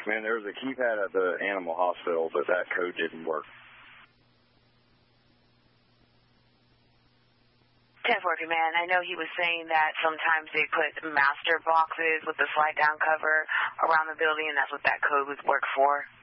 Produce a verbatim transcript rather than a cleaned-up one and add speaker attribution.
Speaker 1: Man, there was a keypad at the animal hospital, but that code didn't work.
Speaker 2: ten four Command, I know he was saying that sometimes they put master boxes with the slide-down cover around the building, and that's what that code was worked for.